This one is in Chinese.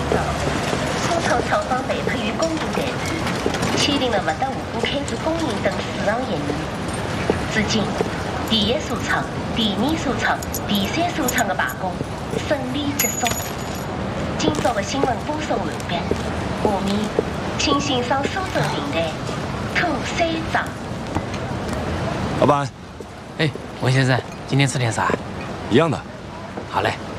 早，苏厂厂方委派于公营单位，签订了不得无故开除工人等4项协议。至今，第一苏厂、第2苏厂、第3苏厂的罢工顺利结束。今朝的新闻播送完毕，下面请欣赏苏州电台《土三章》。 老板， 哎，文先生，今天吃点啥？ 一样的。 好嘞。